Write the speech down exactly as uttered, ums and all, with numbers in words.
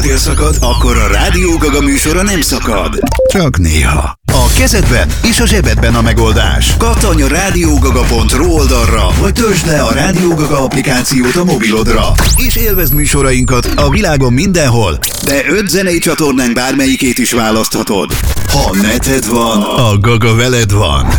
útlevél szakad, akkor a Rádió Gaga műsora nem szakad. Csak néha. A kezedben és a zsebedben a megoldás. Kattanj a rádiógaga pont ru oldalra, vagy töltsd le a Rádió Gaga applikációt a mobilodra. És élvezd műsorainkat a világon mindenhol, de öt zenei csatornánk bármelyikét is választhatod. Ha neted van, a Gaga veled van.